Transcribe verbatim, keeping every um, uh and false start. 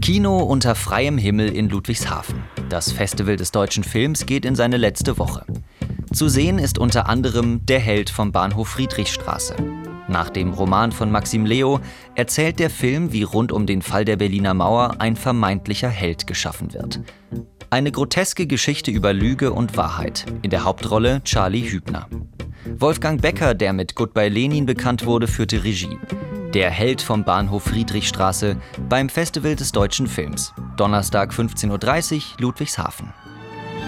Kino unter freiem Himmel in Ludwigshafen. Das Festival des deutschen Films geht in seine letzte Woche. Zu sehen ist unter anderem Der Held vom Bahnhof Friedrichstraße. Nach dem Roman von Maxim Leo erzählt der Film, wie rund um den Fall der Berliner Mauer ein vermeintlicher Held geschaffen wird. Eine groteske Geschichte über Lüge und Wahrheit. In der Hauptrolle Charlie Hübner. Wolfgang Becker, der mit Goodbye Lenin bekannt wurde, führte Regie. Der Held vom Bahnhof Friedrichstraße beim Festival des deutschen Films. Donnerstag fünfzehn Uhr dreißig, Ludwigshafen.